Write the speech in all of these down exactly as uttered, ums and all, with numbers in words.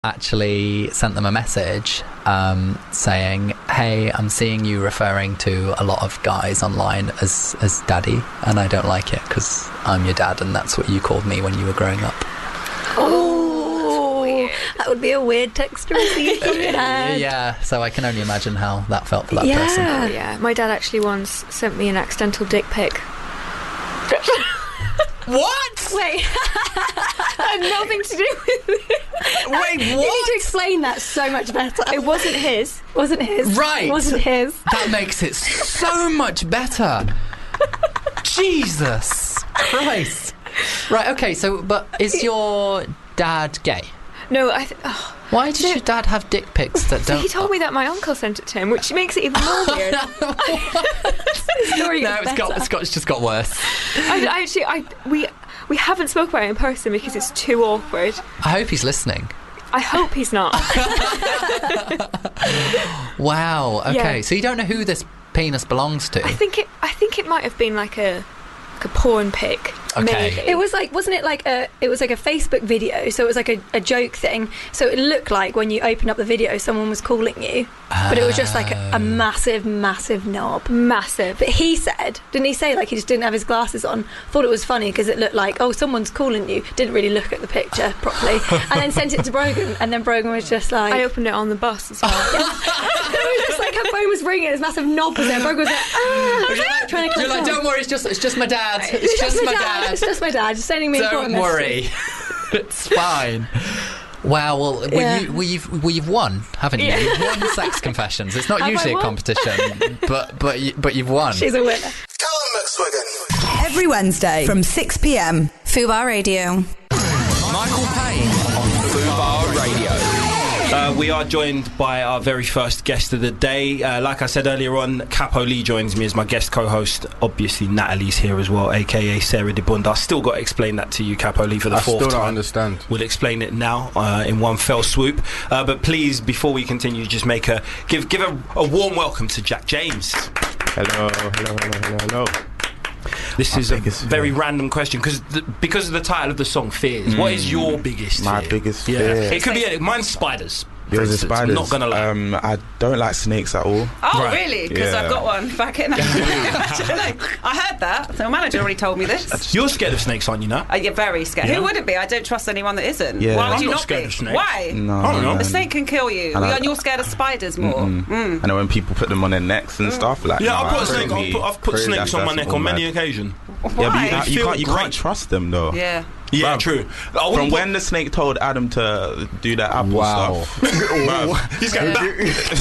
actually sent them a message um, saying, hey, I'm seeing you referring to a lot of guys online as, as daddy, and I don't like it because I'm your dad and that's what you called me when you were growing up. Oh, that would be a weird text to receive from your dad. Yeah, so I can only imagine how that felt for that yeah. person. Oh, yeah. My dad actually once sent me an accidental dick pic. What? Wait. Had nothing to do with it. Wait, what? You need to explain that so much better. It wasn't his. Wasn't his. Right. It wasn't his. That makes it so much better. Jesus Christ. Right, okay, so, but is your dad gay? No, I... Th- oh. Why does your dad have dick pics that So don't... he told me that my uncle sent it to him, which makes it even more weird. The story No, gets it's got, better. it's got, it's just got worse. I, I actually, I we we haven't spoken about it in person because it's too awkward. I hope he's listening. I hope he's not. Wow, okay, Yeah. so you don't know who this penis belongs to? I think it. I think it might have been like a, like a porn pic. Okay. Maybe. It was like, wasn't it like a? It was like a Facebook video, so it was like a, a joke thing. So it looked like when you opened up the video, someone was calling you, but it was just like a, a massive, massive knob. massive. But he said, didn't he say like he just didn't have his glasses on? Thought it was funny because it looked like, oh, someone's calling you. Didn't really look at the picture properly, and then sent it to Brogan, and then Brogan was just like, I opened it on the bus as well. it was just like her phone was ringing, this massive knob was there. Brogan was like, ah, trying to You're like, don't worry, it's just, it's just my dad. It's just my dad. It's just my dad. Just sending me a Don't worry. It's fine. Wow, well, well, Yeah. you, well, you've, well, you've won, haven't you? Yeah. You've won Sex Confessions. It's not Have I usually a won? competition, but but you, but you've won. She's a winner. Callum McSwiggan. Every Wednesday from six p.m. Fubar Radio. Michael Payne on Fubar Radio. Uh, we are joined by our very first guest of the day. Uh, like I said earlier on, Capo Lee joins me as my guest co-host. Obviously, Natalie's here as well, aka Sarah de Bunda. I still got to explain that to you, Capo Lee, for the I fourth still time. don't understand. We'll explain it now uh, in one fell swoop. Uh, but please, before we continue, just make a give give a, a warm welcome to Jack James. Hello, hello, hello, hello, hello. This My is a biggest very fear. random question because th- because of the title of the song, Fears. What is your biggest My fear? biggest Yeah. fear. It could be mine's spiders. for Yours are instance. spiders. Not gonna lie. Um, I don't like snakes at all. Oh, Right. really? Because Yeah. I've got one back in. I heard that. So my manager already told me this. You're scared of snakes, aren't you, now? Uh, you're very scared. Yeah. Who wouldn't be? I don't trust anyone that isn't. Yeah. Why would I'm you not not scared be? of snakes. Why? No, I don't know. A snake can kill you. And I- and you're scared of spiders more. Mm-mm. Mm. And then when people put them on their necks and stuff, like Yeah, no, I've put, a that's snake, me I've put, I've put crazy. snakes That's- on my that's neck all on many mad. occasions. Yeah, but Why? you, can't- you Feel can't you great. can't trust them though. Yeah. Yeah, Bruv. true. I wouldn't From put- when the snake told Adam to do that apple Wow. stuff, bruv, he's going back,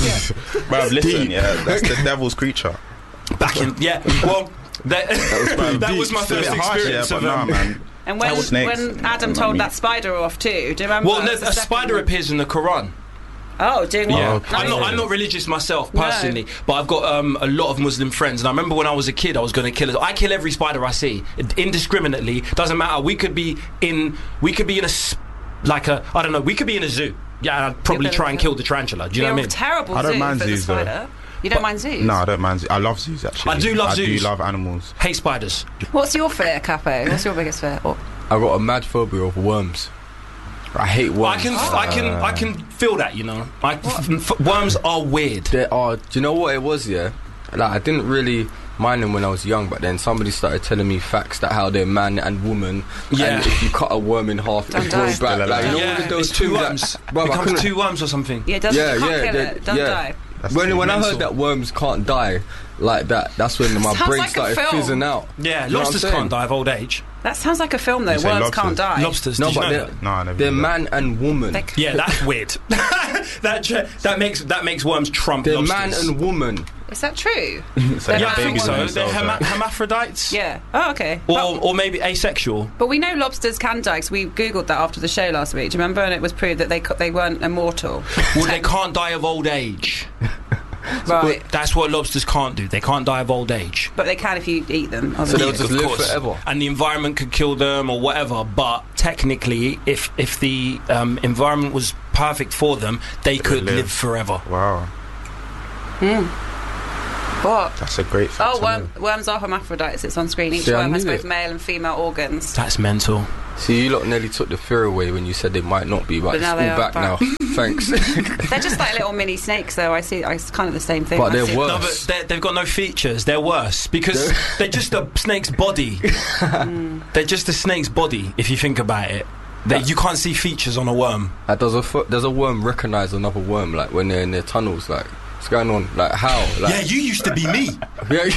bruv, listen, yeah, that's the devil's creature. back in. Yeah, well, that, that was my It's a bit first harsh, experience yeah, of but nah, um, man. And when, Snakes. when Adam Not told me. that spider off too, do you remember? Well, no, That was a the second spider one. appears in the Quran. Oh, doing what? Yeah, okay. I'm not. I'm not religious myself No. personally, but I've got um, a lot of Muslim friends, and I remember when I was a kid, I was going to kill it. I kill every spider I see, indiscriminately. Doesn't matter. We could be in. We could be in a s- like a. I don't know. We could be in a zoo. Yeah, I'd probably gonna try and kill- kill the tarantula. Do you You're know what I a mean? terrible I don't zoo mind for the zoos, though. spider. You don't mind zoos? No, I don't mind. I love zoos actually. I do love I zoos. do love animals. Hate spiders. What's your fear, Capo? What's your biggest fear? Or- I got a mad phobia of worms. I hate worms. I can. I can. I can feel that. You know, like f- f- worms are weird. They are. Do you know what it was? Yeah, like I didn't really mind them when I was young, but then somebody started telling me facts that how they're man and woman. Yeah. And if you cut a worm in half, Don't it grows die. back. Like, you know, Yeah, one of those it's two things worms. That, bruv, I becomes couldn't- two worms or something. Yeah, it doesn't. Yeah, you can't yeah, kill they- it. Don't yeah. die. That's When too when I mental. heard that worms can't die like that, that's when my Sounds brain like a started film. fizzing out. Yeah, You know what I'm lobsters saying? can't die of old age. That sounds like a film, though. You say Worms lobsters? can't die. Lobsters. No, did you but know they're, that? No, I never they're did that. man and woman. They- Yeah, that's weird. that tr- that makes that makes worms trump They're lobsters. man and woman. Is that true? So They're Yeah, I they're think babies so. in They're themselves, hema- right? hermaphrodites. Yeah. Oh, okay. Or, But, or maybe asexual. but we know lobsters can die because we googled that after the show last week. Do you remember? And it was proved that they co- they weren't immortal. Well, they can't die of old age. Right. That's what lobsters can't do. They can't die of old age. But they can if you eat them. So Obviously. they'll Yeah, just of live course. forever. And the environment could kill them or whatever. But technically, if if the um, environment was perfect for them, they could live. live forever. Wow, What? that's a great fact. Oh, to worm, know. worms are hermaphrodites. It's on screen. Each See, I worm has knew both it. male and female organs. That's mental. See, you lot nearly took the fear away when you said they might not be, but, But it's now all they are back, back. now. Thanks. They're just like little mini snakes, though. I see. It's kind of the same thing. But I they're see. worse. No, but they're, they've got no features. They're worse because they're just a snake's body. They're just a snake's body. If you think about it, they, you can't see features on a worm. Like, does a fo- does a worm recognise another worm? Like when they're in their tunnels? Like what's going on? Like how? Like, Yeah, you used to be me. yeah.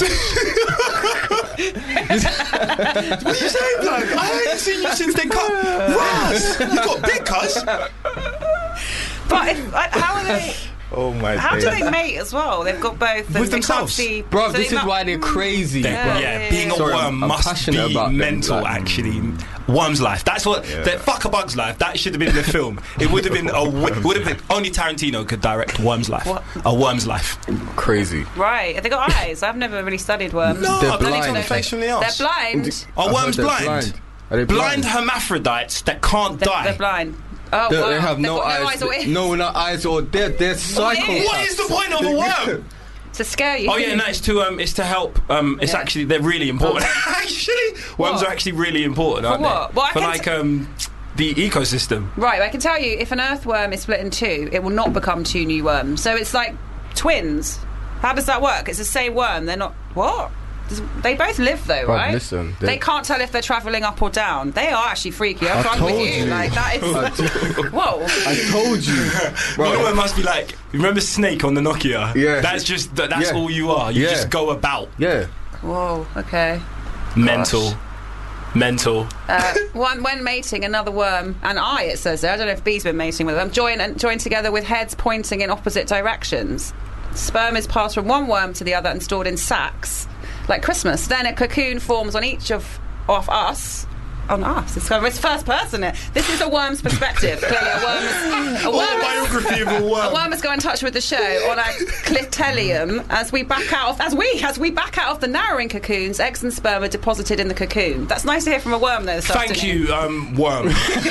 What are you saying, bloke? I ain't seen you since they cut. Raz, you got big, cuz. But if, like, how are they? Oh my How days. do they mate as well? They've got both. and With they can't themselves. see- Bro, so this they is mu- why they're crazy. They're- bro. yeah, yeah, being yeah. a Sorry, worm I'm must passionate be about them, mental, like- actually. Worm's life. That's what. Yeah. the- Fuck a bug's life. That should have been the film. It would have been a. Would have been only Tarantino could direct Worm's life. What? A worm's life. Crazy. Right. Have they got eyes? I've never really studied worms. No, They're I've done it blind. on face from the They're arse. blind. Are I worms heard they're blind? Are they Blind blind? hermaphrodites that can't They're, die. they're blind. Oh, They, wow. they have They've no got eyes. no eyes or ears. No, no eyes or they're they're psychopaths. What is the point of a worm? To scare you. Oh yeah, no, it's to um, it's to help. Um, it's Yeah. actually they're really important. actually, worms What? are actually really important, For aren't what? they? Well, I For can like t- um, the ecosystem. Right, I can tell you, if an earthworm is split in two, it will not become two new worms. So it's like twins. How does that work? It's the same worm. They're not. What? Does- They both live though, Bruv, right? listen, they they- can't tell if they're travelling up or down. They are actually freaky. I I've tried with told you. you. Like that is. Whoa. I told you. You know what it must be like? Remember Snake on the Nokia? Yeah. That's just that, that's Yeah. all you are. You Yeah. just go about. Yeah. Whoa. Okay. Mental. Mental. Uh, one, when mating, another worm and I, it says there. I don't know if bees been mating with them. Join and join together with heads pointing in opposite directions. Sperm is passed from one worm to the other and stored in sacs, like Christmas. Then a cocoon forms on each of of us. On us. It's, it's first person. It. This is a worm's perspective. Clearly, a worm is a worm. is- Biography of a A worm. worm has got in touch with the show on our clitellum as we back out of as we as we back out of the narrowing cocoons. Eggs and sperm are deposited in the cocoon. That's nice to hear from a worm, though. This Thank afternoon. you, um, worm.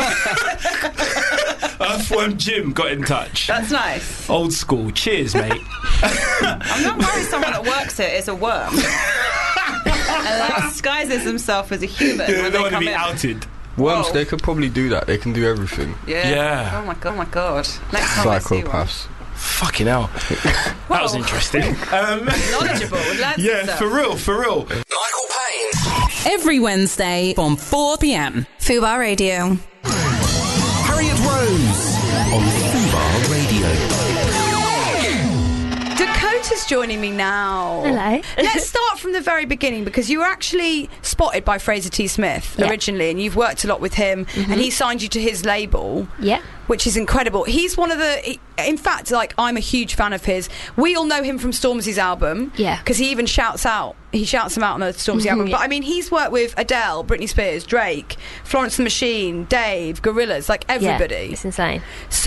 Earthworm Jim got in touch. That's nice. Old school. Cheers, mate. I'm not worried someone that works here is a worm and like disguises himself as a human. They when don't they want to come be in. outed. Worms, Whoa. they could probably do that. They can do everything. Yeah. Yeah. Oh my god. Oh my god. Next time I see one. Psychopaths. Fucking hell. That was Whoa. interesting. Um, Knowledgeable. Learns yeah, stuff. for real, for real. Michael Payne. Every Wednesday from four p.m. Fubar Radio. Harriet Rose on Fubar Radio. Dakota's joining me now. Hello. Let's start from the very beginning because you were actually spotted by Fraser T. Smith Yeah. originally, and you've worked a lot with him, and he signed you to his label. Yeah. Which is incredible. He's one of the. He, in fact, like I'm a huge fan of his. We all know him from Stormzy's album. Yeah. Because he even shouts out. He shouts him out on the Stormzy album. Yeah. But I mean, he's worked with Adele, Britney Spears, Drake, Florence and the Machine, Dave, Gorillaz, like everybody. Yeah, it's insane.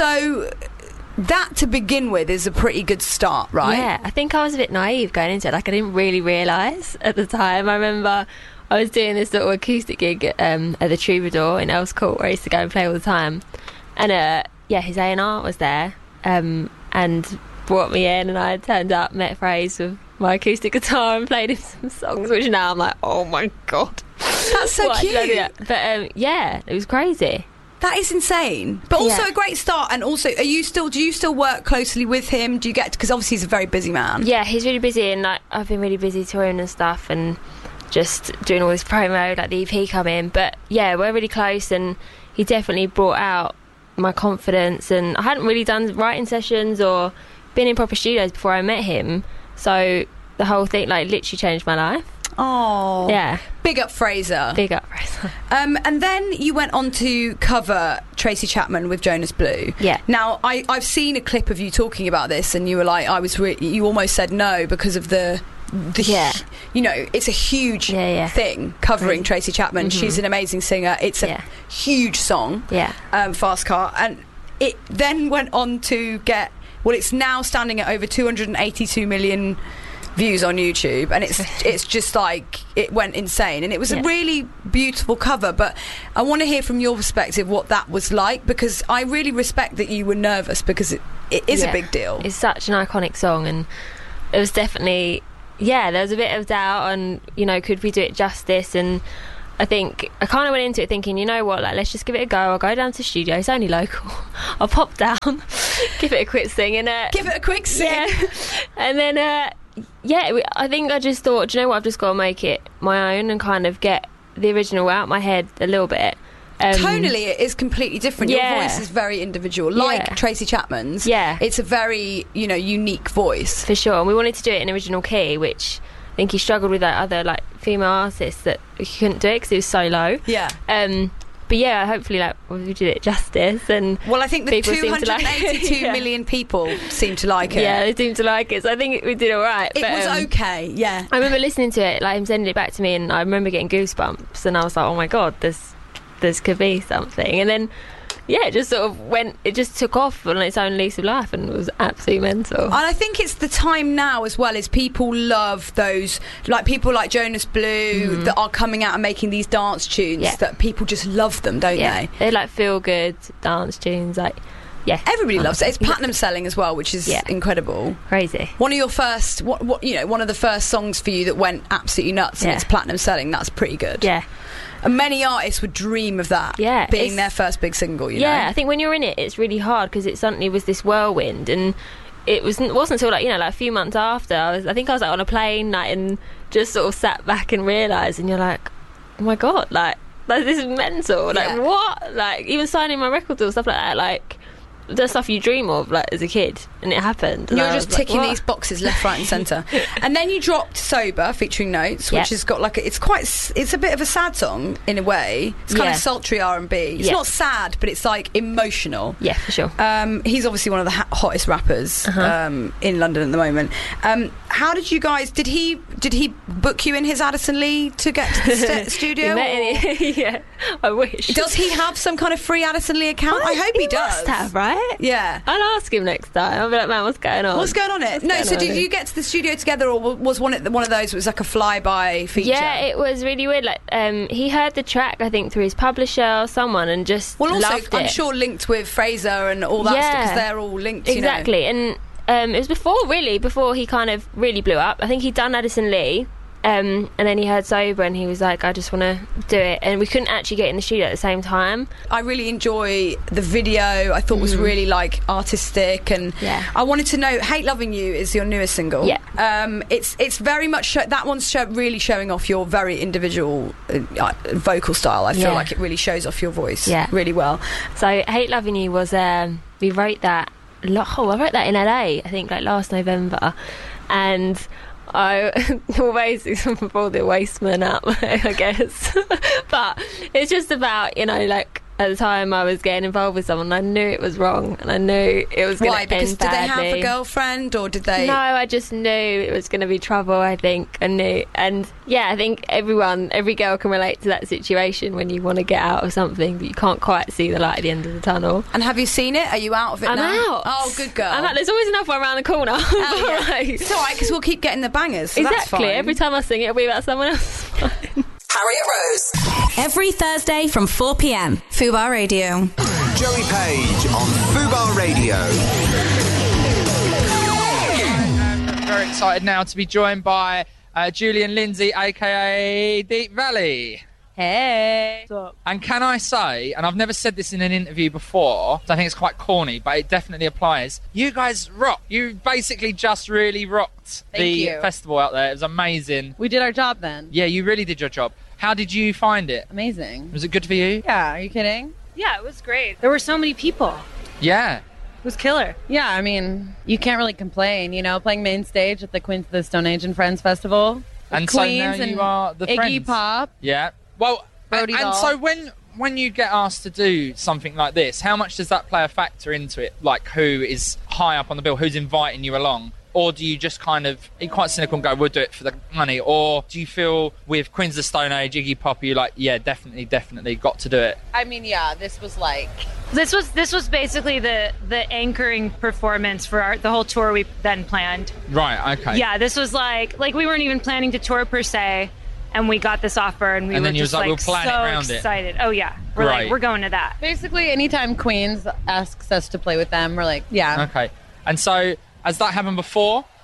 So that to begin with is a pretty good start, right? Yeah, I think I was a bit naive going into it. Like, I didn't really realise at the time. I remember I was doing this little acoustic gig at, um, at the Troubadour in Earls Court, where I used to go and play all the time. And uh, yeah, his A and R was there um, and brought me in, and I turned up, met Fraser with my acoustic guitar and played him some songs, which now I'm like, oh my god, That's so why did I do cute. that? But um, yeah, it was crazy. That is insane, but also Yeah. a great start. And also, are you still? Do you still work closely with him? Do you get? Because obviously he's a very busy man. Yeah, he's really busy, and like I've been really busy touring and stuff, and just doing all this promo, like the E P coming. But yeah, we're really close, and he definitely brought out my confidence. And I hadn't really done writing sessions or been in proper studios before I met him, so the whole thing like literally changed my life. Oh, Yeah, Big up Fraser. big up, Fraser. Um, and then you went on to cover Tracy Chapman with Jonas Blue. Yeah. Now I, I've seen a clip of you talking about this, and you were like, I was. Re- you almost said no because of the. The, Yeah. You know, it's a huge Yeah, yeah. thing covering Crazy. Tracy Chapman. Mhm. She's an amazing singer. It's a Yeah. huge song. Yeah. Um, Fast Car, and it then went on to get. Well, it's now standing at over two hundred eighty-two million views on YouTube, and it's it's just like it went insane, and it was Yeah. a really beautiful cover. But I want to hear from your perspective what that was like, because I really respect that you were nervous, because it, it is Yeah. a big deal. It's such an iconic song, and it was definitely, yeah, there was a bit of doubt on, you know, could we do it justice, and I think I kind of went into it thinking, you know what, like let's just give it a go. I'll go down to the studio. It's only local. I'll pop down, give it a quick sing, and uh, give it a quick sing. Yeah. And then, uh, yeah, I think I just thought, do you know what? I've just got to make it my own and kind of get the original out my head a little bit. Um, Tonally, it is completely different. yeah. Your voice is very individual, like Yeah. Tracy Chapman's. Yeah. It's a very, you know, unique voice. For sure. And we wanted to do it in original key, which I think he struggled with that other like female artists that he couldn't do it because it was so low. Yeah. Um, but yeah, hopefully, like we did it justice. And well, I think the people two seem to hundred eighty-two like it. million people seem to like it. Yeah, they seem to like it. So I think we did all right. It but, was um, okay. Yeah. I remember listening to it, like him sending it back to me, and I remember getting goosebumps. And I was like, oh my god, this this could be something. And then. Yeah, it just sort of went, it just took off on its own lease of life and was absolutely mental. And I think it's the time now as well, is people love those, like people like Jonas Blue Mhm. that are coming out and making these dance tunes Yeah. that people just love them, don't Yeah, they? they're like feel good dance tunes, like, yeah. Everybody loves it. It's platinum selling as well, which is Yeah. incredible. Crazy. One of your first, what, what you know, one of the first songs for you that went absolutely nuts and Yeah. it's platinum selling. That's pretty good. Yeah. And many artists would dream of that. Yeah, being it's- their first big single. You yeah, know? I think when you're in it, it's really hard because it suddenly was this whirlwind, and it wasn't wasn't until like you know like a few months after I was I think I was like on a plane night and just sort of sat back and realised, and you're like, oh my god, like, like this is mental, like Yeah. what, like even signing my record deal, stuff like that, like the stuff you dream of like as a kid, and it happened. And You're I just was like, ticking what? these boxes left, right, and centre. And then you dropped "Sober" featuring Notes, which Yeah. has got like a, it's quite s- it's a bit of a sad song in a way. It's kind Yeah. of sultry R and B. It's Yeah. not sad, but it's like emotional. Yeah, for sure. Um, he's obviously one of the ha- hottest rappers Uh-huh. um, in London at the moment. Um, how did you guys? Did he did he book you in his Addison Lee to get to the st- studio? You met or- any- yeah, I wish. Does he have some kind of free Addison Lee account? I hope he, does. Must have, right? Yeah. I'll ask him next time. I'll be like, man, what's going on? What's going on it? What's No, going so on did here? you get to the studio together, or was one of one of those? It was like a flyby feature. Yeah, it was really weird. Like, um, he heard the track, I think, through his publisher or someone, and just Well, also, loved I'm it. sure linked with Fraser and all that Yeah. stuff because they're all linked. You Exactly, know. and um, it was before, really, before he kind of really blew up. I think he'd done Addison Lee, um, and then he heard Sober, and he was like, I just want to do it. And we couldn't actually get in the studio at the same time. I really enjoy the video. I thought was really like artistic, and Yeah. I wanted to know. "Hate Loving You" is your newest single. Yeah. Um, it's it's very much show, that one's show, really showing off your very individual uh, vocal style. I feel Yeah. like it really shows off your voice. Yeah. Really well. So, Hate Loving You was, um, we wrote that, lo- oh, I wrote that in L A, I think, like last November. And I always before the wasteman up, I guess. But it's just about, you know, like at the time I was getting involved with someone, I knew it was wrong, and I knew it was going to Why? end Because did they have badly. a girlfriend, or did they? No, I just knew it was going to be trouble, I think. I knew. And yeah, I think everyone, every girl can relate to that situation when you want to get out of something, but you can't quite see the light at the end of the tunnel. And have you seen it? Are you out of it I'm now? out. Oh, good girl. I'm out. There's always another one around the corner. Oh, yeah. Like- It's all right because we'll keep getting the bangers. So that's exactly. fine. Every time I sing it, it'll be about someone else. Harriet Rose. Every Thursday from four p.m. Fubar Radio. Joey Page on Fubar Radio. I'm very excited now to be joined by uh, Julian Lindsay, aka Deep Valley. Hey. What's up? And can I say, and I've never said this in an interview before, so I think it's quite corny, but it definitely applies. You guys rock. You basically just really rocked Thank the you. festival out there. It was amazing. We did our job then. Yeah, you really did your job. How did you find it? Amazing. Was it good for you? Yeah, are you kidding? Yeah, it was great. There were so many people. Yeah. It was killer. Yeah, I mean, you can't really complain, you know, playing main stage at the Queens of the Stone Age and Friends Festival. with And so Queens now and you are the Iggy Friends. Pop. Yeah. Well, Brody and, and Doll. so when when you get asked to do something like this, how much does that play a factor into it? Like, who is high up on the bill? Who's inviting you along? Or do you just kind of, are you quite cynical and go, we'll do it for the money? Or do you feel with Queens of the Stone Age, Iggy Pop, you're like, yeah, definitely, definitely got to do it? I mean, yeah, this was like... This was this was basically the the anchoring performance for our, the whole tour we then planned. Right, okay. Yeah, this was like like we weren't even planning to tour per se, and we got this offer, and we And were then you just was like, like, we'll plan it so around it. excited. Oh yeah, we're Right. like we're going to that. Basically, anytime Queens asks us to play with them, we're like, yeah. Okay. And so, has that happened before?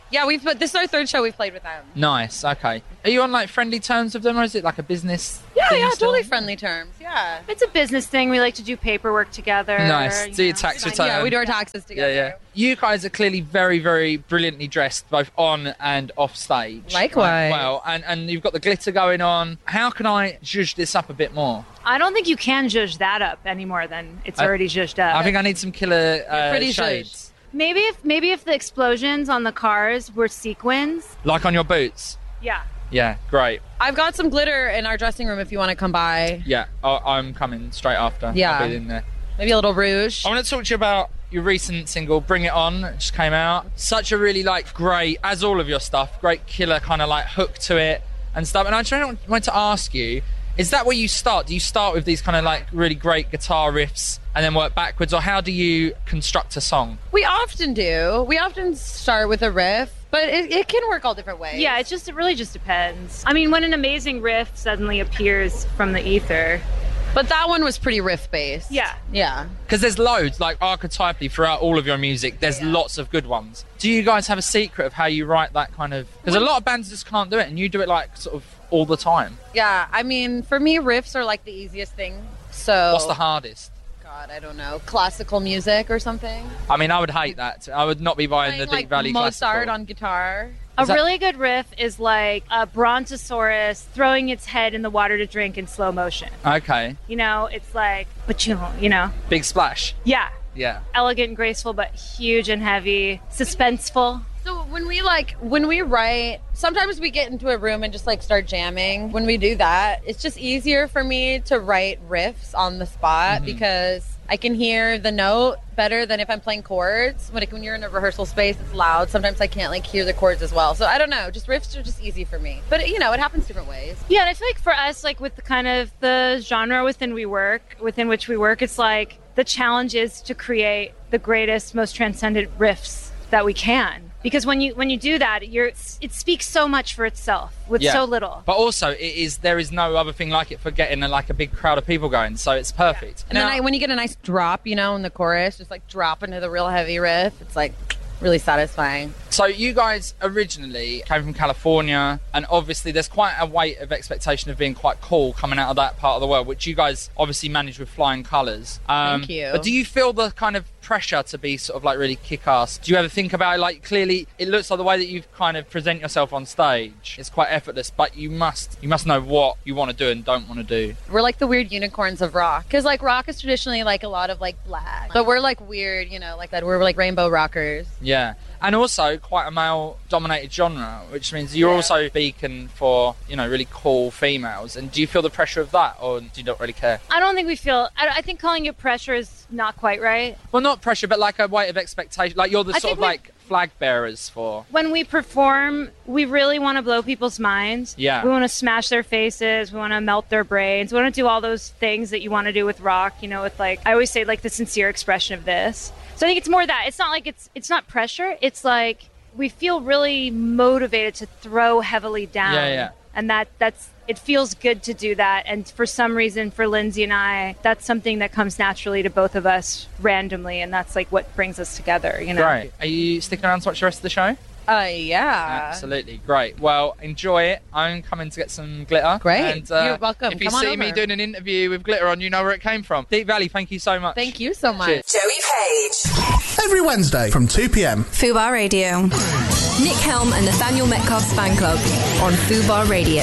Yeah, we've. But this is our third show we've played with them. Nice. Okay. Are you on like friendly terms with them, or is it like a business? Yeah, thing yeah, still? totally friendly terms. Yeah. It's a business thing. We like to do paperwork together. Nice. you Do your know. tax return. Yeah, we do our taxes together. Yeah, yeah. You guys are clearly very, very brilliantly dressed, both on and off stage. Likewise. Well, and, and you've got the glitter going on. How can I zhuzh this up a bit more? I don't think you can zhuzh that up any more than it's I- already zhuzhed up. I think I need some killer uh, pretty shades. Maybe if maybe if the explosions on the cars were sequins. Like on your boots. Yeah. Yeah, great. I've got some glitter in our dressing room if you want to come by. Yeah, I- I'm coming straight after. Yeah. I'll be in there. Maybe a little rouge. I want to talk to you about your recent single, Bring It On. It just came out. Such a really, like, great, as all of your stuff, great killer kind of, like, hook to it and stuff. And I just wanted to ask you, is that where you start? Do you start with these kind of, like, really great guitar riffs and then work backwards? Or how do you construct a song? We often do. We often start with a riff, but it, it can work all different ways. Yeah, it just it really just depends. I mean, when an amazing riff suddenly appears from the ether. But that one was pretty riff based. Yeah. Yeah. Because there's loads, like, archetypally throughout all of your music, there's lots of good ones. Do you guys have a secret of how you write that kind of... Because a lot of bands just can't do it, and you do it, like, sort of all the time. Yeah, I mean, for me, riffs are like the easiest thing. So What's the hardest? God, I don't know. Classical music or something. I mean, I would hate that. I would not be buying the Deep Like Valley Mozart classical. on guitar. A Is that- really good riff is like a brontosaurus throwing its head in the water to drink in slow motion. Okay. You know, it's like, but you know, you know. Big splash. Yeah. Yeah. Elegant and graceful, but huge and heavy. Suspenseful. So when we like when we write, sometimes we get into a room and just like start jamming. When we do that, it's just easier for me to write riffs on the spot Mhm. because I can hear the note better than if I'm playing chords. When, when you're in a rehearsal space, it's loud. Sometimes I can't like hear the chords as well. So I don't know. Just riffs are just easy for me. But you know, it happens different ways. Yeah, and I feel like for us, like with the kind of the genre within we work, within which we work, it's like the challenge is to create the greatest, most transcendent riffs that we can. Because when you when you do that, you're it speaks so much for itself with Yeah. so little. But also, it is there is no other thing like it for getting a, like a big crowd of people going. So it's perfect. And then I, when you get a nice drop, you know, in the chorus, just like drop into the real heavy riff, it's like really satisfying. So you guys originally came from California, and obviously there's quite a weight of expectation of being quite cool coming out of that part of the world, which you guys obviously manage with flying colours. Um, Thank you. But do you feel the kind of pressure to be sort of like really kick-ass? Do you ever think about it? Like, clearly it looks like the way that you kind of present yourself on stage, it's quite effortless, but you must you must know what you want to do and don't want to do. We're like the weird unicorns of rock. Because like rock is traditionally like a lot of like black. But we're like weird, you know, like that. We're like rainbow rockers. Yeah. And also quite a male-dominated genre, which means you're also a beacon for, you know, really cool females. And do you feel the pressure of that, or do you not really care? I don't think we feel. I, I think calling it pressure is not quite right. Well, not pressure, but like a weight of expectation. Like you're the I sort of think we- like flag bearers for. When we perform, we really want to blow people's minds. Yeah. We want to smash their faces. We want to melt their brains. We want to do all those things that you want to do with rock. You know, with like I always say, like the sincere expression of this. So I think it's more that. It's not like it's it's not pressure. It's like we feel really motivated to throw heavily down. Yeah, yeah. And that that's it feels good to do that. And for some reason, for Lindsay and I, that's something that comes naturally to both of us randomly, and that's like what brings us together. You know. Great. Are you sticking around to watch the rest of the show? Uh, yeah. Absolutely. Great. Well, enjoy it. I'm coming to get some glitter. Great. And, uh, You're welcome. If you Come on see me over. doing an interview with glitter on, you know where it came from. Deep Valley, thank you so much. Thank you so much. Cheers. Joey Page. Every Wednesday from two p.m. Fubar Radio. Nick Helm and Nathaniel Metcalf's fan club on Fubar Radio.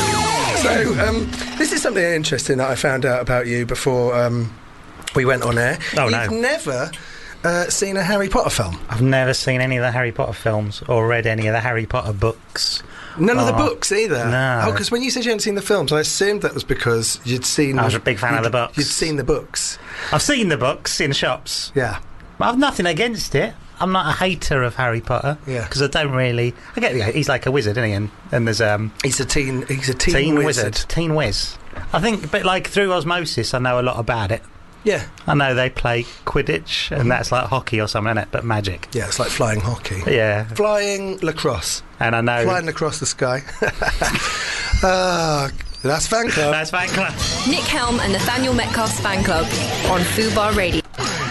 So, um, this is something interesting that I found out about you before um, we went on air. Oh, no. You've never uh, seen a Harry Potter film. I've never seen any of the Harry Potter films or read any of the Harry Potter books. None of the Oh, books either? No. Oh, because when you said you hadn't seen the films, I assumed that was because you'd seen... I was a big fan of the books. You'd seen the books. I've seen the books in shops. Yeah. But I've nothing against it. I'm not a hater of Harry Potter. Yeah. Because I don't really... I get yeah, he's like a wizard, isn't he? And, and there's... um. He's a teen... He's a teen, wizard. Teen whiz. I think, but like through osmosis, I know a lot about it. Yeah. I know they play Quidditch, and that's like hockey or something, isn't it? But magic. Yeah, it's like flying hockey. Yeah. Flying lacrosse. And I know... Flying across the sky. Ah, that's fan club. That's fan club. Nick Helm and Nathaniel Metcalf's fan club on Fubar Radio.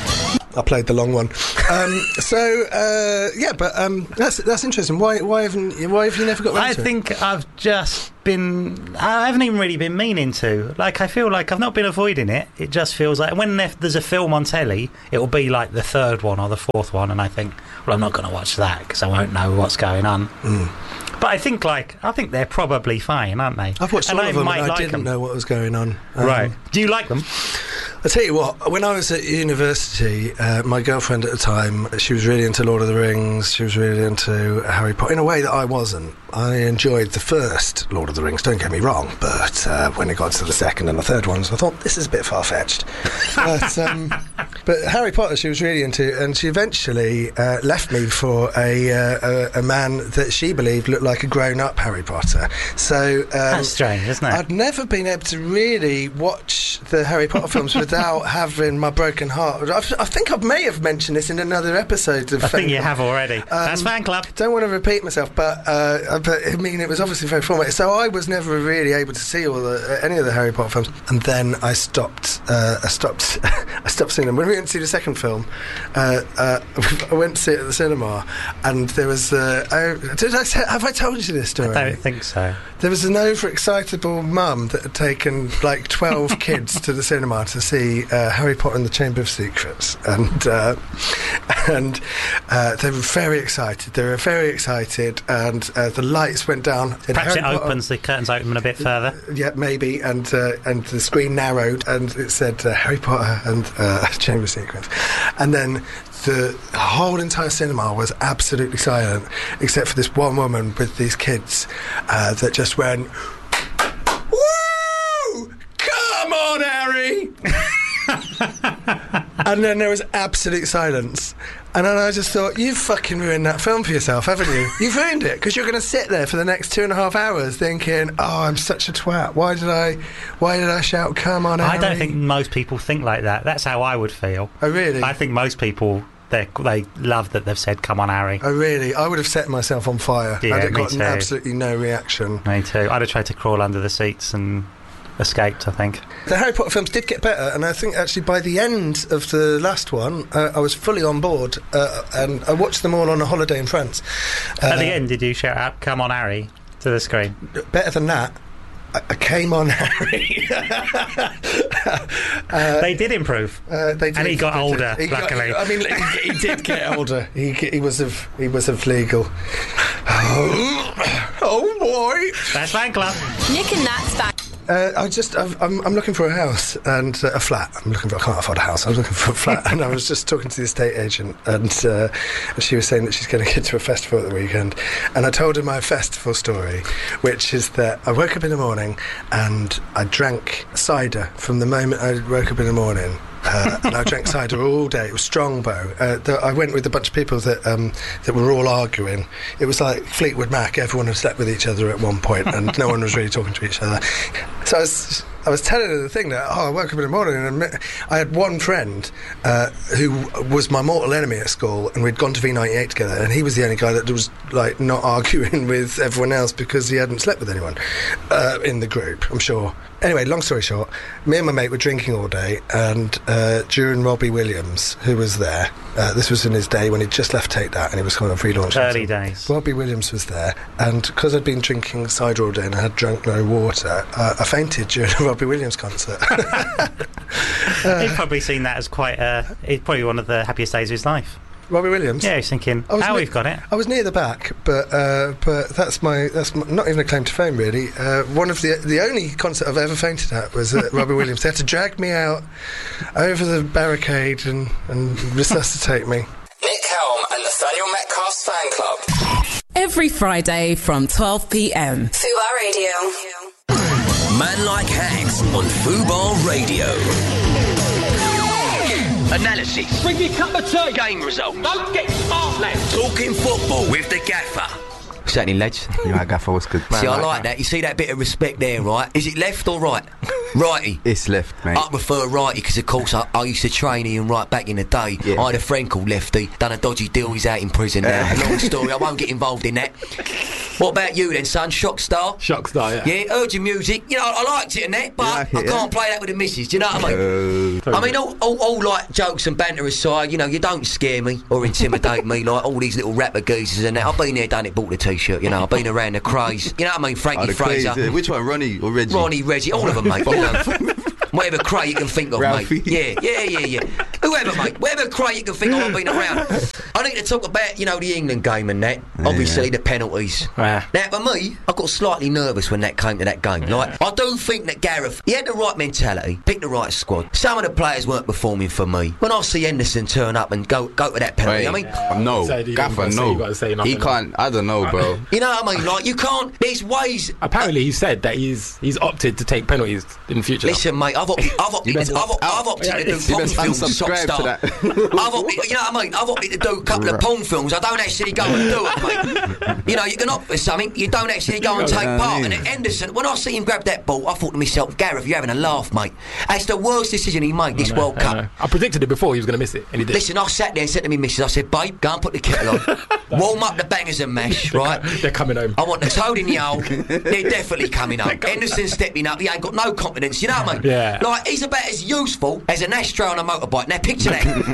I played the long one. Um, so uh, yeah, but um, that's that's interesting. Why why haven't you, why have you never got around I to it? think I've just been. I haven't even really been meaning to. Like, I feel like I've not been avoiding it. It just feels like when there's a film on telly, it will be like the third one or the fourth one, and I think, well, I'm not going to watch that because I won't know what's going on. Mm. But I think, like, I think they're probably fine, aren't they? I've watched and all I of them, might and I like didn't them. know what was going on. Um, Right? Do you like them? I'll tell you what, when I was at university, uh, my girlfriend at the time, she was really into Lord of the Rings, she was really into Harry Potter, in a way that I wasn't. I enjoyed the first Lord of the Rings, don't get me wrong, but uh, when it got to the second and the third ones, I thought, this is a bit far-fetched. but, um, but Harry Potter she was really into, and she eventually uh, left me for a, uh, a, a man that she believed looked like a grown-up Harry Potter. So um, That's strange, isn't it? I'd never been able to really watch the Harry Potter films without having my broken heart. I've, I think I may have mentioned this in another episode of I think Fan you Club. have already. Um, That's Fan Club. Don't want to repeat myself, but uh, but I mean, it was obviously very formative. So I was never really able to see all the, uh, any of the Harry Potter films, and then I stopped. Uh, I stopped. I stopped seeing them. When we went to see the second film, uh, uh, I went to see it at the cinema, and there was. Uh, I, did I say, have I told you this story? I don't think so. There was an overexcitable mum that had taken like twelve kids to the cinema to see uh, Harry Potter and the Chamber of Secrets, and uh, and uh, they were very excited. They were very excited, and uh, the lights went down. in Perhaps Harry it Potter- opens, the curtains open a bit further. Yeah, maybe, and uh, and the screen narrowed, and it said uh, Harry Potter and uh, Chamber of Secrets, and then the whole entire cinema was absolutely silent, except for this one woman with these kids uh, that just went, "Woo! Come on, Harry!" And then there was absolute silence. And then I just thought, you've fucking ruined that film for yourself, haven't you? You've ruined it, because you're going to sit there for the next two and a half hours thinking, oh, I'm such a twat. Why did I Why did I shout, come on, Harry? I don't think most people think like that. That's how I would feel. Oh, really? I think most people, they they love that they've said, come on, Harry. Oh, really? I would have set myself on fire. Yeah, I'd have me gotten too. absolutely no reaction. Me too. I'd have tried to crawl under the seats and escaped, I think. The Harry Potter films did get better, and I think actually by the end of the last one, uh, I was fully on board, uh, and I watched them all on a holiday in France. Uh, At the end, did you shout out, come on, Harry, to the screen? Better than that, I, I came on Harry. uh, they did improve. Uh, they did, and he got they did. older, He got- luckily. I mean, he, he did get older. He, he was of he was of legal. Oh, oh boy! That's Fan Club. Nick and Nat's back. Uh, I just, I've, I'm, I'm looking for a house and uh, a flat. I'm looking for, I can't afford a house. I was looking for a flat, and I was just talking to the estate agent, and, uh, and she was saying that she's going to get to a festival at the weekend, and I told her my festival story, which is that I woke up in the morning and I drank cider from the moment I woke up in the morning. Uh, and I drank cider all day. It was Strongbow. Uh, the, I went with a bunch of people that um, that were all arguing. It was like Fleetwood Mac. Everyone had slept with each other at one point, and no one was really talking to each other. So I was, I was telling her the thing that, oh, I woke up in the morning and I had one friend uh, who was my mortal enemy at school, and we'd gone to V ninety-eight together, and he was the only guy that was like not arguing with everyone else because he hadn't slept with anyone uh, in the group, I'm sure. Anyway, long story short, me and my mate were drinking all day, and uh, during Robbie Williams, who was there, uh, this was in his day when he'd just left Take That and he was kind of relaunching. Early days. Robbie Williams was there, and because I'd been drinking cider all day and I had drunk no water, uh, I fainted during a Robbie Williams concert. He'd probably seen that as quite, uh, it's probably one of the happiest days of his life. Robbie Williams? Yeah, he's thinking, I was how ne- we've got it. I was near the back, but uh, but that's my that's my, not even a claim to fame, really. Uh, one of the the only concert I've ever fainted at was at Robbie Williams. They had to drag me out over the barricade and, and resuscitate me. Nick Helm and Nathaniel Metcalf's Fan Club. Every Friday from twelve p.m. Fubar Radio. Man Like Hags on Fubar Radio. Analysis. Bring me a cup of tea. Game results. Don't get smart, lads. Talking football with the gaffer. Certainly, lads. You right, Gaffer, what's good? See, I like that. You see that bit of respect there, right? Is it left or right? Righty. It's left, mate. I prefer righty because, of course, I, I used to train Ian Wright back in the day. Yeah. I had a friend called Lefty, done a dodgy deal, he's out in prison now. Uh. Long story, I won't get involved in that. What about you then, son? Shockstar? Shockstar, yeah. Yeah, heard your music. You know, I liked it and that, but like it, I can't yeah? play that with the missus. Do you know what I mean? Uh, I mean, all, all, all like jokes and banter aside, you know, you don't scare me or intimidate me like all these little rapper geezers and that. I've been there, done it, bought the t-shirt. You know, I've been around the craze. You know what I mean? Frankie Oh, the Fraser. craze, yeah. Which one, Ronnie or Reggie? Ronnie, Reggie, all of them, mate. You know. Whatever cray you can think of, Ralphie. mate. Yeah, yeah, yeah, yeah. Whoever, mate. Whatever cray you can think of, I've been around. I need to talk about, you know, the England game and that. Obviously, yeah. the penalties. Yeah. Now, for me, I got slightly nervous when that came to that game. Like, I do think that Gareth, he had the right mentality, picked the right squad. Some of the players weren't performing for me. When I see Henderson turn up and go go to that penalty, Wait, I mean, no, Said you Gaffer, gotta say- no. you gotta say nothing. He can't. I don't know, bro. you know what I mean? Like, you can't. There's ways. Apparently, he said that he's he's opted to take penalties in future. Listen, mate, I've opted, I've opted, I've, I've, I've opted to do You porn best films, unsubscribe to Sockstar. that. I've opted, you know what I mean? I've opted to do a couple of porn films. I don't actually go and do it, mate. You know, you can opt for something, you don't actually go and take Yeah, part. I And mean. at Henderson, when I see him grab that ball, I thought to myself, Gareth, you're having a laugh, mate. That's the worst decision he made this I know, World I Cup. know. I predicted it before he was going to miss it, and he did. Listen, I sat there and said to me missus, I said, babe, go and put the kettle on. Warm up the bangers and mash, right? They're coming home. I want the toad in the hole. They're definitely coming up. Henderson's stepping up. He ain't got no confidence. You know what I mean? Yeah. Like, he's about as useful as an ashtray on a motorbike. Now, picture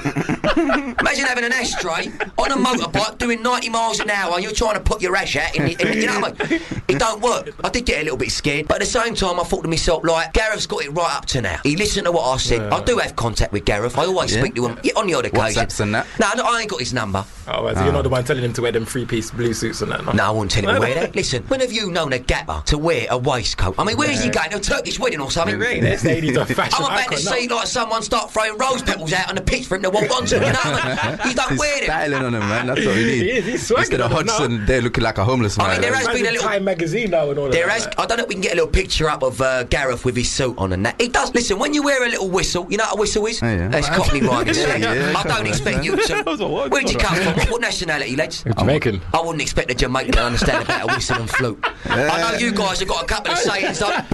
that. Imagine having an ashtray on a motorbike doing ninety miles an hour and you're trying to put your ash out in the, in the, you know what I mean? It don't work. I did get a little bit scared, but at the same time, I thought to myself, like, Gareth's got it right up to now. He listened to what I said. Yeah. I do have contact with Gareth. I always Yeah. speak to him yeah, on the odd occasion. WhatsApps and that. No, no, I ain't got his number. Oh, well, so you're not the one telling him to wear them three-piece blue suits and that, no? No, I wouldn't tell him to wear that. Listen, when have you known a gapper to wear a waistcoat? I mean, where is he going? To a Turkish wedding or something? This lady's a fashion I'm about to icon, see no. like someone start throwing rose petals out on the pitch for him to walk onto. You know what I mean? You don't He's wear them. styling on him, man. That's what we need. He is, he's swagging Instead of on him now. Hodgson, they're looking like a homeless man. I mean, there has Man's been a in little. Time magazine now and all There of has. that. I don't know if we can get a little picture up of uh, Gareth with his suit on and that. He does. Listen, when you wear a little whistle, you know what a whistle is? Oh, yeah. That's Cockney rhyming. Yeah, yeah, I come don't on, expect man. you to. What? Where'd you come from? What, what nationality, lads? Jamaican. I wouldn't expect a Jamaican to understand about a whistle and flute. I know you guys have got a couple of sayings. Up.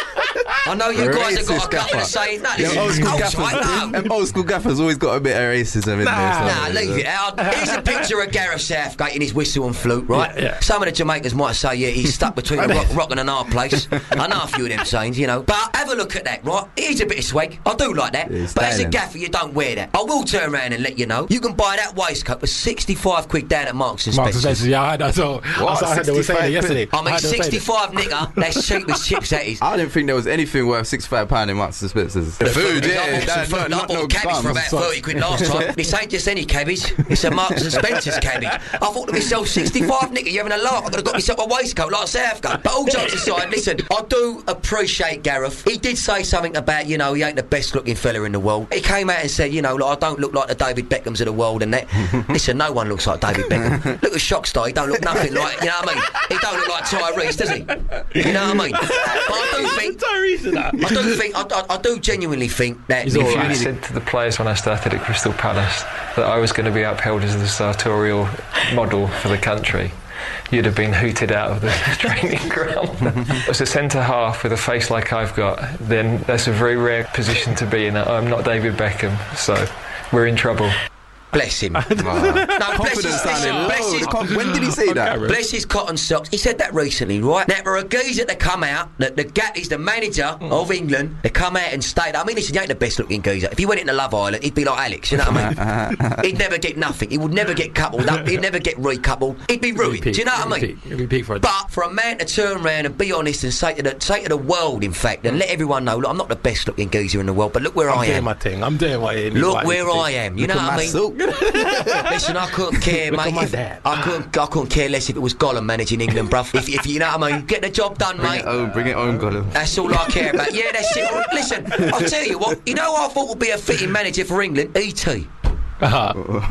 I know you guys have got a Racist couple gaffer. of sayings. No, Them this old is school culture, I gaffers. know. Them old school gaffers always got a bit of racism in there. Nah, somewhere, leave so. it out. Here's a picture of Gareth Southgate in his whistle and flute, right? Yeah, yeah. Some of the Jamaicans might say, yeah, he's stuck between a rock, rock and an hard place. I know a few of them sayings, you know. But have a look at that, right? Here's a bit of swag. I do like that. Yeah, but as a styling. gaffer, you don't wear that. I will turn around and let you know. You can buy that waistcoat for sixty-five quid down at Marks and Marks and Spencer's. Spencer's, yeah, I heard that. So, What? I heard they were saying it sixty-five yesterday. I mean, heard they were saying it. sixty-five nigger, that's cheap as chips, that is. I didn't think there was anything worth sixty-five pounds in Marks and Spencer's. The food, I yeah. bought some that- food. I not bought no cabbage for crumbs. about thirty quid last time. This ain't just any cabbage. It's a Marks and Spencer's cabbage. I thought to myself, sixty-five nigger, you're having a laugh. I could have got myself a waistcoat like Southgate. But all jokes aside, listen, I do appreciate Gareth. He did say something about, you know, he ain't the best looking fella in the world. He came out and said, you know, like, I don't look like the David Beckhams of the world and that. Listen, no one looks like David Beckham. Look at Shockstar, he don't look nothing like, you know what I mean? He don't look like Tyrese, does he? You know what I mean? But I do think, Tyrese in that. I do think, I, I, I do genuinely think that He's if all you right. I really- said to the players when I started at Crystal Palace that I was going to be upheld as the sartorial model for the country. You'd have been hooted out of the training ground. As a centre half with a face like I've got, then that's a very rare position to be in. I'm not David Beckham, so we're in trouble. Bless him. No, bless his, Confidence sounded low. bless his, The conf- When did he say that? bless his cotton socks. He said that recently, right? Now, for a geezer to come out, the, the Gat is the manager of England, to come out and state, I mean, listen, he ain't the best looking geezer. If he went into Love Island, he'd be like Alex, you know what I mean? He'd never get nothing. He would never get coupled up. He'd never get recoupled. He'd be ruined. Do you know what I mean? It'd be peak for it. But for a man to turn around and be honest and say to the, say to the world, in fact, and let everyone know, look, I'm not the best looking geezer in the world, but look where I'm I doing am. my thing. I'm doing what I Look what where need to I do. am. You Look know at what I my mean? suit. Listen, I couldn't care, Look mate. at my If- dad. I couldn't. I couldn't care less if it was Gollum managing England, bruv. If, if you know what I mean, get the job done, Bring mate. it home, bring it home, Gollum. That's all I care about. Yeah, that's it. Well, listen, I'll tell you what. You know, who I thought would be a fitting manager for England. E T. Uh-huh.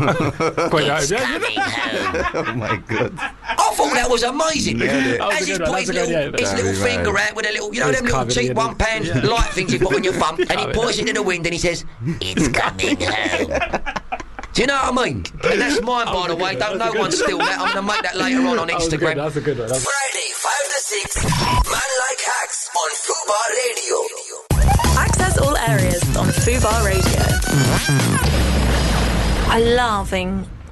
Quite It's right. coming home. Oh my god. I thought that was amazing. Nailed it. That was As a he's good one, put his that's a good little, one, his yeah. little Very finger right. out with a little, you know, It's them little covered cheap in one it. pound Yeah. light things you put on your thumb, and he Covered. points it to the wind and he says, "It's coming home." Do you know what I mean? And that's mine, by the way. Don't no one steal that. I'm going to make that later on on That was a good- Instagram. That's a good one. That's Friday, five to six. Man like Hacks on Fubar Radio. Access all areas on Fubar Radio. I loving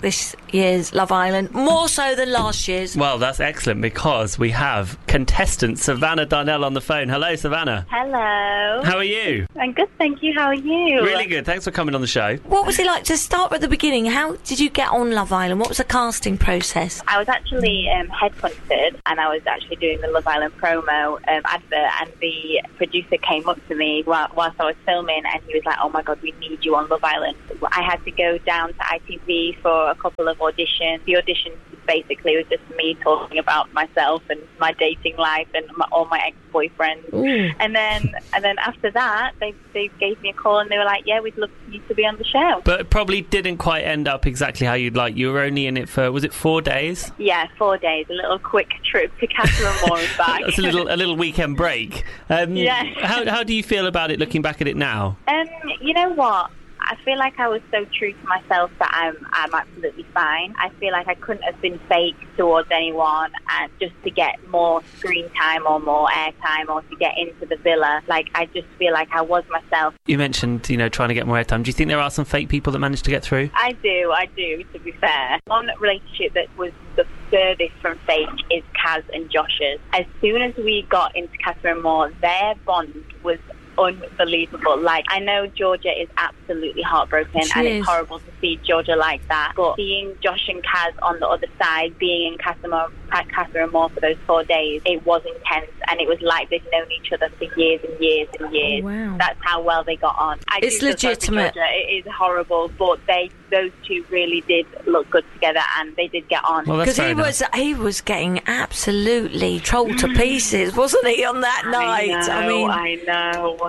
this year's Love Island, more so than last year's. Well, that's excellent because we have contestant Savannah Darnell on the phone. Hello, Savannah. Hello. How are you? I'm good, thank you. How are you? Really good. Thanks for coming on the show. What was it like to start at the beginning? How did you get on Love Island? What was the casting process? I was actually um, headhunted, and I was actually doing the Love Island promo um, advert, and the producer came up to me while, whilst I was filming, and he was like, "Oh my God, we need you on Love Island." I had to go down to I T V for a couple of auditions. The auditions basically was just me talking about myself and my dating life and my, all my ex-boyfriends. Ooh. And then, and then after that, they they gave me a call and they were like, "Yeah, we'd love you to be on the show." But it probably didn't quite end up exactly how you'd like. You were only in it for, was it four days? Yeah, four days. A little quick trip to Casa Amor and back. That's a little a little weekend break. Um, yeah. How how do you feel about it looking back at it now? Um, you know what? I feel like I was so true to myself that I'm I'm absolutely fine. I feel like I couldn't have been fake towards anyone, and just to get more screen time or more airtime or to get into the villa. Like, I just feel like I was myself. You mentioned, you know, trying to get more airtime. Do you think there are some fake people that managed to get through? I do, I do, to be fair. One relationship that was the furthest from fake is Kaz and Josh's. As soon as we got into Casa Amor, their bond was unbelievable. Like, I know Georgia is absolutely heartbroken, She and is. it's horrible to see Georgia like that, but seeing Josh and Kaz on the other side, being in Casa Amor, at Casa Amor for those four days, it was intense, and it was like they'd known each other for years and years and years. Oh, wow. That's how well they got on. I It's do feel sorry for legitimate. Georgia. It is horrible, but they those two really did look good together, and they did get on. Because he was he was getting absolutely trolled to pieces, wasn't he, on that night? I know, I mean, I know.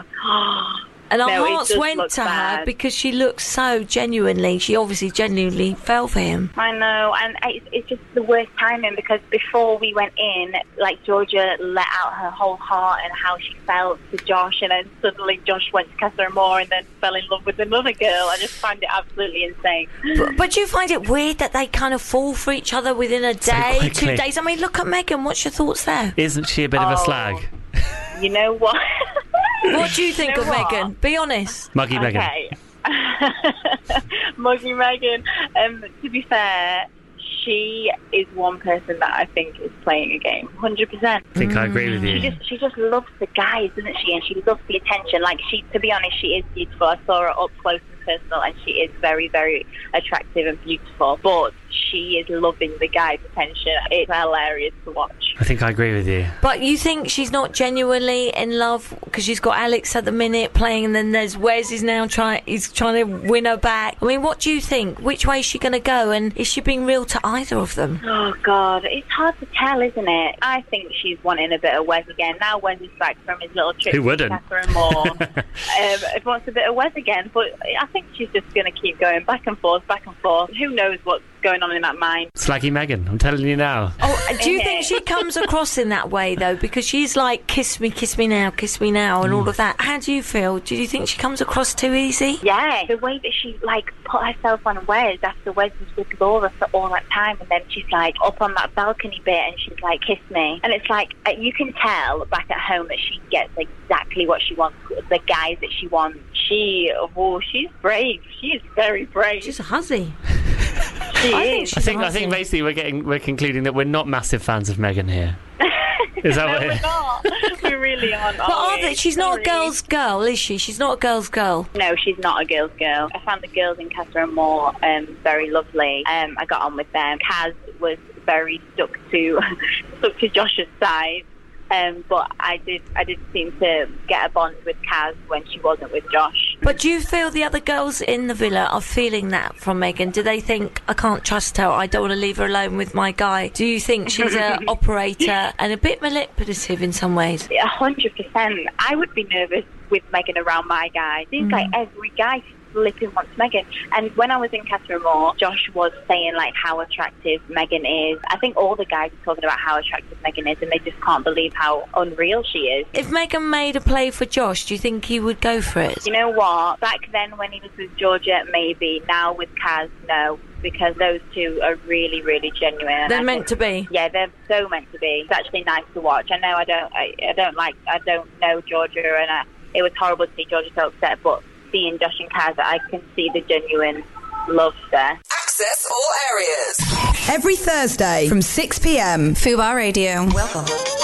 and our No, it hearts does went look to her bad. because she looked so genuinely. She obviously genuinely fell for him. I know, and it's, it's just the worst timing, because before we went in, like, Georgia let out her whole heart and how she felt to Josh, and then suddenly Josh went to Casa Amor and then fell in love with another girl. I just find it absolutely insane. But, but do you find it weird that they kind of fall for each other within a day, two quickly. days? I mean, look at Megan. What's your thoughts there? Isn't she a bit of a Oh. slag? You know what? What do you think know of what? Megan? Be honest. Muggy Megan. Okay. Muggy Megan. Um, to be fair, she is one person that I think is playing a game, one hundred percent. I think I agree with you. She just, she just loves the guys, doesn't she? And she loves the attention. Like, she, to be honest, she is beautiful. I saw her up close and personal, and she is very, very attractive and beautiful. But she is loving the guy's attention. It's hilarious to watch. I think I agree with you. But you think she's not genuinely in love because she's got Alex at the minute playing, and then there's Wes is now trying. He's trying to win her back. I mean, what do you think? Which way is she going to go? And is she being real to either of them? Oh, God. It's hard to tell, isn't it? I think she's wanting a bit of Wes again. Now Wes is back from his little trip Who wouldn't? to Casa Amor. um, he wants a bit of Wes again. But I think she's just going to keep going back and forth, back and forth. Who knows what's going on in that mind? Slaggy Megan, I'm telling you now. Oh, do you Innit? think she comes across in that way, though? Because she's like, kiss me, kiss me now, kiss me now, and all of that. How do you feel? Do you think she comes across too easy? Yeah, the way that she, like, put herself on Wes after Wes was with Laura for all that time, and then she's, like, up on that balcony bit, and she's like, kiss me. And it's like, uh, you can tell back at home that she gets exactly what she wants, the guys that she wants. She, oh, she's brave. She is very brave. She's a hussy. She I is. think she's I think a I think hussy. basically we're getting we're concluding that we're not massive fans of Megan here. Is that no, what we're it- not. We really aren't. But are are we? they, she's not a Sorry. girl's girl, is she? She's not a girl's girl. No, she's not a girl's girl. I found the girls in Casa Amor um, very lovely. Um, I got on with them. Kaz was very stuck to stuck to Josh's side. Um, but I did I did seem to get a bond with Kaz when she wasn't with Josh. But do you feel the other girls in the villa are feeling that from Megan? Do they think, I can't trust her, I don't want to leave her alone with my guy? Do you think she's an operator and a bit manipulative in some ways? A hundred percent. I would be nervous with Megan around my guy. Seems like every guy flipping wants Megan. And when I was in Casa Amor, Josh was saying like how attractive Megan is. I think all the guys are talking about how attractive Megan is, and they just can't believe how unreal she is. If Megan made a play for Josh, do you think he would go for it? You know what? Back then when he was with Georgia, maybe. Now with Kaz, no. Because those two are really, really genuine. And They're I meant think- to be. Yeah, they're so meant to be. It's actually nice to watch. I know I don't, I, I don't like, I don't know Georgia, and I, it was horrible to see Georgia so upset. But seeing Josh and Kaz, I can see the genuine love there. access all areas. Every Thursday from six p.m. Fubar Radio. Welcome.